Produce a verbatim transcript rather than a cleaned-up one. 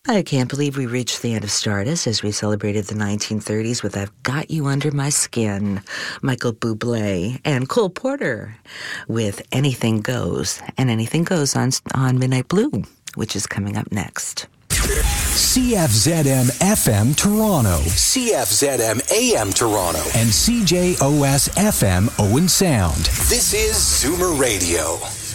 I can't believe we reached the end of Stardust as we celebrated the nineteen thirties with I've Got You Under My Skin, Michael Bublé, and Cole Porter with Anything Goes. And Anything Goes on, on Midnight Blue, which is coming up next. C F Z M F M Toronto, C F Z M A M Toronto, and C J O S F M Owen Sound. This is Zoomer Radio.